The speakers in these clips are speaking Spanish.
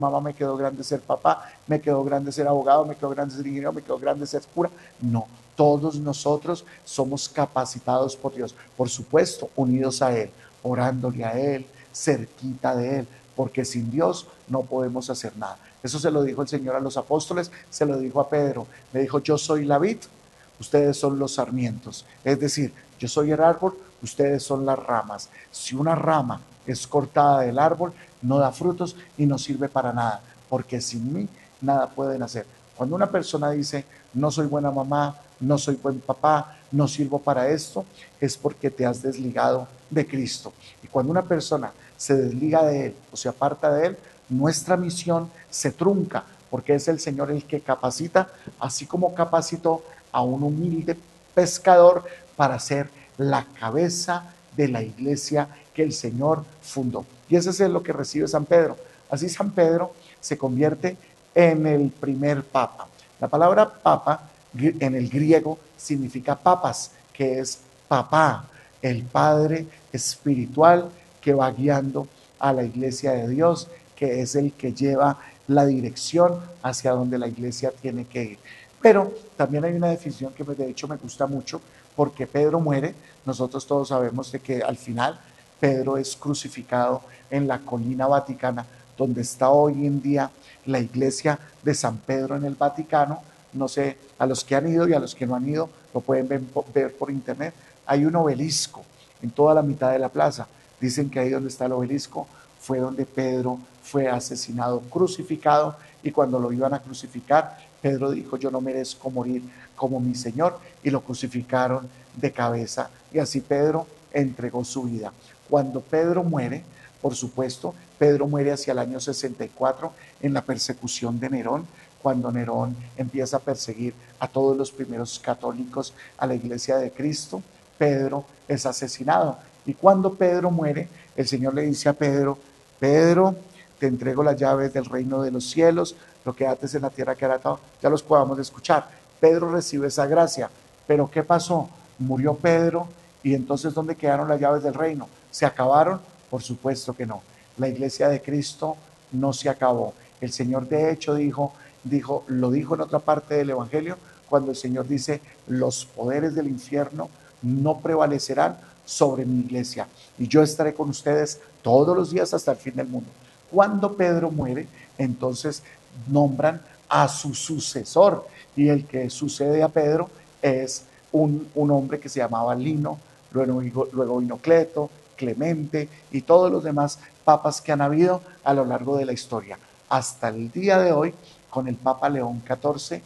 mamá, me quedó grande ser papá, me quedó grande ser abogado, me quedó grande ser ingeniero, me quedó grande ser cura. No, todos nosotros somos capacitados por Dios, por supuesto, unidos a Él, orándole a Él, cerquita de Él, porque sin Dios no podemos hacer nada. Eso se lo dijo el Señor a los apóstoles, se lo dijo a Pedro, le dijo: yo soy la vid, ustedes son los sarmientos. Es decir, yo soy el árbol, ustedes son las ramas. Si una rama es cortada del árbol, no da frutos y no sirve para nada, porque sin mí nada pueden hacer. Cuando una persona dice: no soy buena mamá, no soy buen papá, no sirvo para esto, es porque te has desligado de Cristo. Y cuando una persona se desliga de Él o se aparta de Él, nuestra misión se trunca, porque es el Señor el que capacita, así como capacitó a un humilde pescador para ser la cabeza de la iglesia que el Señor fundó. Y eso es lo que recibe San Pedro. Así San Pedro se convierte en el primer papa. La palabra papa en el griego significa papas, que es papá, el padre espiritual que va guiando a la iglesia de Dios, que es el que lleva la dirección hacia donde la iglesia tiene que ir. Pero también hay una definición que de hecho me gusta mucho, porque Pedro muere. Nosotros todos sabemos de que al final Pedro es crucificado en la colina vaticana, donde está hoy en día la iglesia de San Pedro en el Vaticano. No sé, a los que han ido y a los que no han ido, lo pueden ver por internet. Hay un obelisco en toda la mitad de la plaza. Dicen que ahí donde está el obelisco fue donde Pedro fue asesinado, crucificado, y cuando lo iban a crucificar, Pedro dijo: yo no merezco morir como mi Señor, y lo crucificaron de cabeza, y así Pedro entregó su vida. Cuando Pedro muere, por supuesto, Pedro muere hacia el año 64 en la persecución de Nerón, cuando Nerón empieza a perseguir a todos los primeros católicos, a la iglesia de Cristo. Pedro es asesinado, y cuando Pedro muere, el Señor le dice a Pedro: Pedro, te entrego las llaves del reino de los cielos, lo que ates en la tierra quedará atado. Ya los podamos escuchar. Pedro recibe esa gracia, pero ¿qué pasó? Murió Pedro, y entonces ¿dónde quedaron las llaves del reino? ¿Se acabaron? Por supuesto que no. La iglesia de Cristo no se acabó. El Señor de hecho lo dijo en otra parte del Evangelio, cuando el Señor dice: los poderes del infierno no prevalecerán sobre mi iglesia, y yo estaré con ustedes todos los días hasta el fin del mundo. Cuando Pedro muere, entonces nombran a su sucesor, y el que sucede a Pedro es un hombre que se llamaba Lino, luego vino Cleto, Clemente y todos los demás papas que han habido a lo largo de la historia. Hasta el día de hoy, con el Papa León XIV,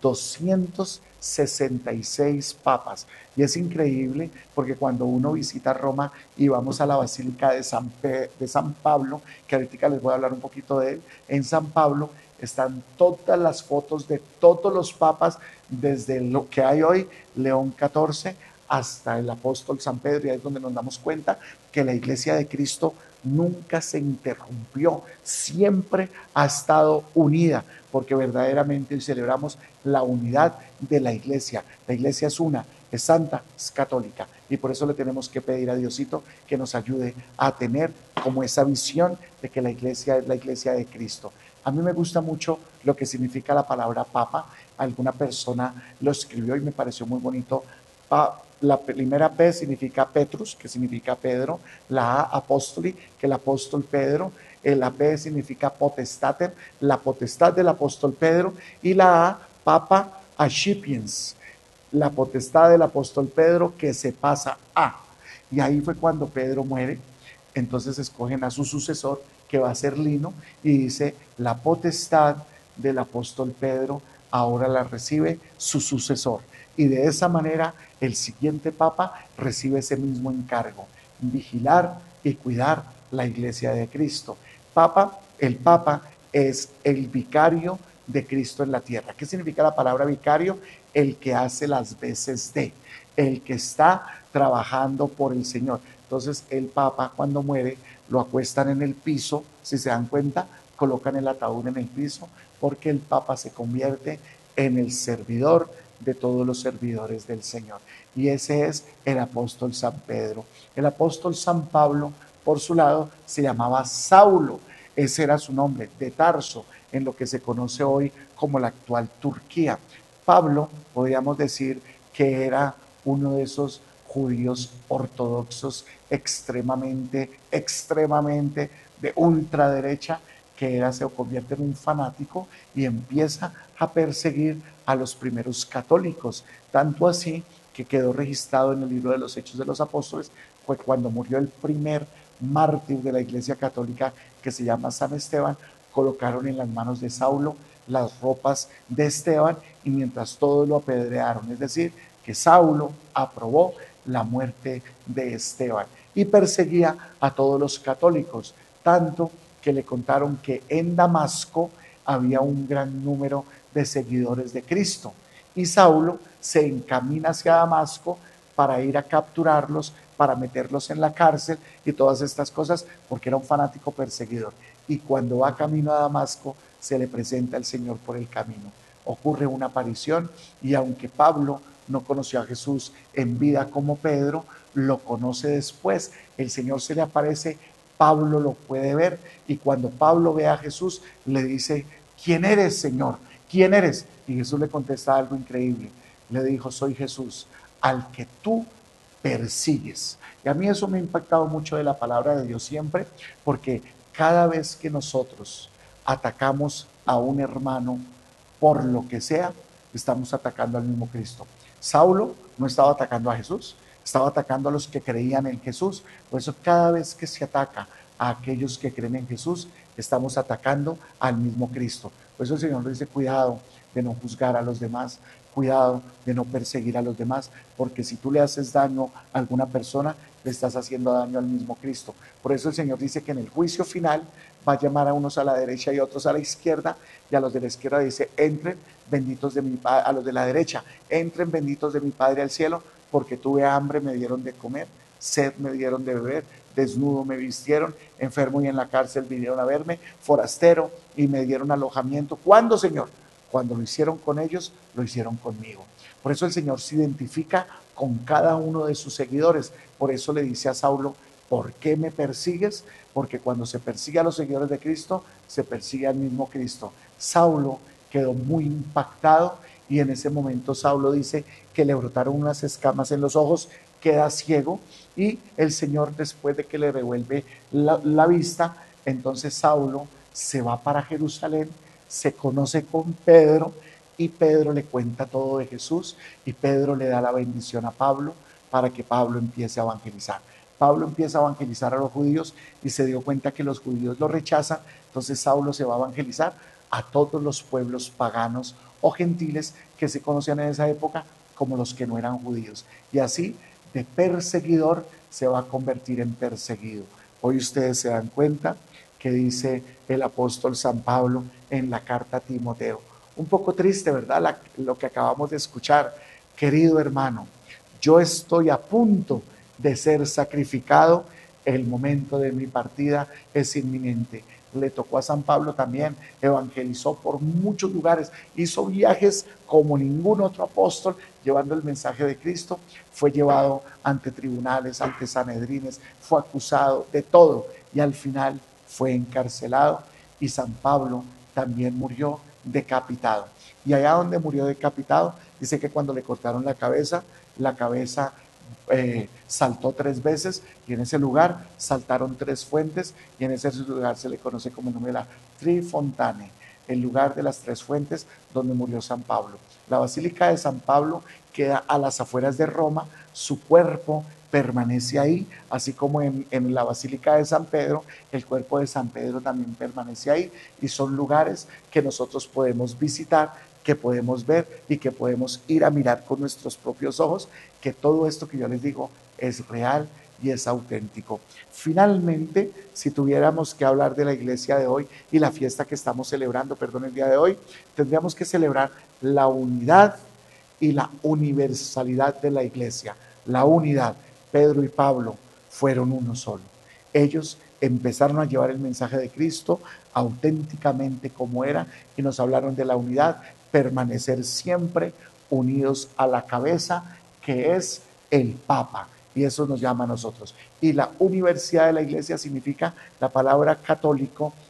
266 papas. Y es increíble, porque cuando uno visita Roma y vamos a la Basílica de San Pablo, que ahorita les voy a hablar un poquito de él, en San Pablo están todas las fotos de todos los papas, desde lo que hay hoy, León XIV, hasta el apóstol San Pedro, y ahí es donde nos damos cuenta que la iglesia de Cristo nunca se interrumpió, siempre ha estado unida, porque verdaderamente hoy celebramos la unidad de la iglesia. La iglesia es una, es santa, es católica, y por eso le tenemos que pedir a Diosito que nos ayude a tener como esa visión de que la iglesia es la iglesia de Cristo. A mí me gusta mucho lo que significa la palabra papa. Alguna persona lo escribió y me pareció muy bonito. La primera P significa Petrus, que significa Pedro; la A, apóstoli, que el apóstol Pedro; la P significa potestatem, la potestad del apóstol Pedro; y la A, papa ascipiens, la potestad del apóstol Pedro que se pasa a. Y ahí fue cuando Pedro muere. Entonces escogen a su sucesor, que va a ser Lino, y dice: la potestad del apóstol Pedro ahora la recibe su sucesor. Y de esa manera el siguiente papa recibe ese mismo encargo: vigilar y cuidar la iglesia de Cristo. El papa es el vicario de Cristo en la tierra. ¿Qué significa la palabra vicario? El que hace las veces de, el que está trabajando por el Señor. Entonces el papa, cuando muere, lo acuestan en el piso, si se dan cuenta, colocan el ataúd en el piso, porque el papa se convierte en el servidor de todos los servidores del Señor. Y ese es el apóstol San Pedro. El apóstol San Pablo, por su lado, se llamaba Saulo. ese era su nombre, de Tarso, en lo que se conoce hoy como la actual Turquía. Pablo, podríamos decir que era uno de esos judíos ortodoxos extremadamente de ultraderecha, que era, se convierte en un fanático y empieza a perseguir a los primeros católicos, tanto así que quedó registrado en el libro de los Hechos de los Apóstoles, fue cuando murió el primer mártir de la Iglesia Católica, que se llama San Esteban. Colocaron en las manos de Saulo las ropas de Esteban y mientras todos lo apedrearon, es decir, que Saulo aprobó la muerte de Esteban y perseguía a todos los católicos, tanto que le contaron que en Damasco había un gran número de seguidores de Cristo y Saulo se encamina hacia Damasco para ir a capturarlos, para meterlos en la cárcel y todas estas cosas, porque era un fanático perseguidor. Y cuando va camino a Damasco, se le presenta el Señor por el camino. Ocurre una aparición y aunque Pablo no conoció a Jesús en vida como Pedro, lo conoce después. El Señor se le aparece, Pablo lo puede ver y cuando Pablo ve a Jesús, le dice, ¿quién eres, Señor? ¿Quién eres? Y Jesús le contesta algo increíble. Le dijo, soy Jesús, al que tú persigues. Y a mí eso me ha impactado mucho de la palabra de Dios siempre, porque cada vez que nosotros atacamos a un hermano por lo que sea, estamos atacando al mismo Cristo. Saulo no estaba atacando a Jesús, estaba atacando a los que creían en Jesús. Por eso cada vez que se ataca a aquellos que creen en Jesús, estamos atacando al mismo Cristo. Por eso el Señor nos dice, cuidado de no juzgar a los demás, cuidado de no perseguir a los demás, porque si tú le haces daño a alguna persona, le estás haciendo daño al mismo Cristo. Por eso el Señor dice que en el juicio final va a llamar a unos a la derecha y a otros a la izquierda, y a los de la izquierda dice, entren benditos de mi Padre, a los de la derecha, entren benditos de mi Padre al cielo, porque tuve hambre, me dieron de comer, sed me dieron de beber, desnudo me vistieron, enfermo y en la cárcel vinieron a verme, forastero y me dieron alojamiento. ¿Cuándo, Señor? Cuando lo hicieron con ellos, lo hicieron conmigo. Por eso el Señor se identifica con cada uno de sus seguidores. Por eso le dice a Saulo, ¿por qué me persigues? Porque cuando se persigue a los seguidores de Cristo, se persigue al mismo Cristo. Saulo quedó muy impactado y en ese momento Saulo dice que le brotaron unas escamas en los ojos, queda ciego y el Señor, después de que le revuelve la vista, entonces Saulo se va para Jerusalén, se conoce con Pedro y Pedro le cuenta todo de Jesús y Pedro le da la bendición a Pablo para que Pablo empiece a evangelizar. Pablo empieza a evangelizar a los judíos y se dio cuenta que los judíos lo rechazan, entonces Saulo se va a evangelizar a todos los pueblos paganos o gentiles que se conocían en esa época como los que no eran judíos. Y así, de perseguidor, se va a convertir en perseguido. Hoy ustedes se dan cuenta que dice el apóstol San Pablo en la carta a Timoteo. Un poco triste, ¿verdad? Lo que acabamos de escuchar. Querido hermano, yo estoy a punto de ser sacrificado, el momento de mi partida es inminente. Le tocó a San Pablo también, evangelizó por muchos lugares, hizo viajes como ningún otro apóstol, llevando el mensaje de Cristo, fue llevado ante tribunales, ante sanedrines, fue acusado de todo y al final fue encarcelado y San Pablo también murió decapitado. Y allá donde murió decapitado, dice que cuando le cortaron la cabeza saltó 3 veces y en ese lugar saltaron 3 fuentes y en ese lugar se le conoce como el nombre de la Trifontane, el lugar de las 3 fuentes donde murió San Pablo. La Basílica de San Pablo queda a las afueras de Roma, su cuerpo permanece ahí, así como en la Basílica de San Pedro, el cuerpo de San Pedro también permanece ahí y son lugares que nosotros podemos visitar, que podemos ver y que podemos ir a mirar con nuestros propios ojos, que todo esto que yo les digo es real y es auténtico. Finalmente, si tuviéramos que hablar de la iglesia de hoy y la fiesta que estamos celebrando, el día de hoy, tendríamos que celebrar la unidad y la universalidad de la iglesia. La unidad. Pedro y Pablo fueron uno solo. Ellos empezaron a llevar el mensaje de Cristo auténticamente como era y nos hablaron de la unidad, permanecer siempre unidos a la cabeza que es el Papa, y eso nos llama a nosotros. Y la universidad de la iglesia significa la palabra católico,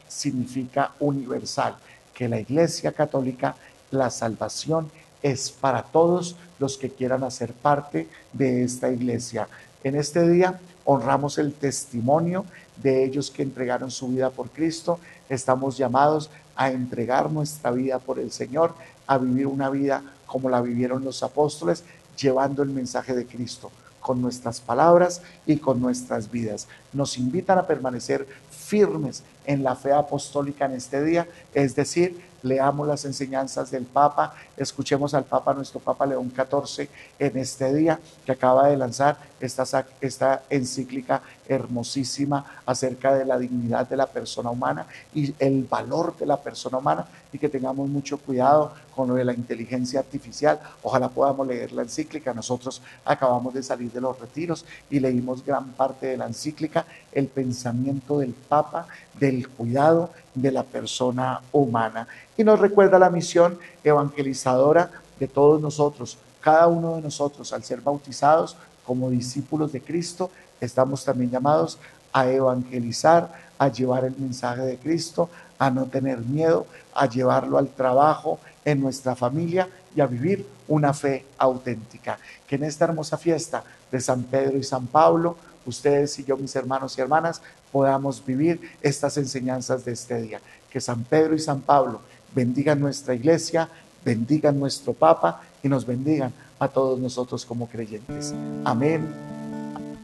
significa universal, que la Iglesia Católica, la salvación es para todos los que quieran hacer parte de esta iglesia. En este día honramos el testimonio de ellos que entregaron su vida por Cristo. Estamos llamados a entregar nuestra vida por el Señor, a vivir una vida como la vivieron los apóstoles, llevando el mensaje de Cristo con nuestras palabras y con nuestras vidas. Nos invitan a permanecer firmes en la fe apostólica en este día, es decir, leamos las enseñanzas del Papa, escuchemos al Papa, nuestro Papa León XIV, en este día que acaba de lanzar esta encíclica hermosísima acerca de la dignidad de la persona humana y el valor de la persona humana, y que tengamos mucho cuidado con lo de la inteligencia artificial. Ojalá podamos leer la encíclica. Nosotros acabamos de salir de los retiros y leímos gran parte de la encíclica, el pensamiento del Papa, del cuidado de la persona humana. Y nos recuerda la misión evangelizadora de todos nosotros. Cada uno de nosotros, al ser bautizados como discípulos de Cristo, estamos también llamados a evangelizar, a llevar el mensaje de Cristo, a no tener miedo, a llevarlo al trabajo, en nuestra familia, y a vivir una fe auténtica. Que en esta hermosa fiesta de San Pedro y San Pablo, ustedes y yo, mis hermanos y hermanas, podamos vivir estas enseñanzas de este día. Que San Pedro y San Pablo bendigan nuestra iglesia, bendigan nuestro Papa y nos bendigan a todos nosotros como creyentes. Amén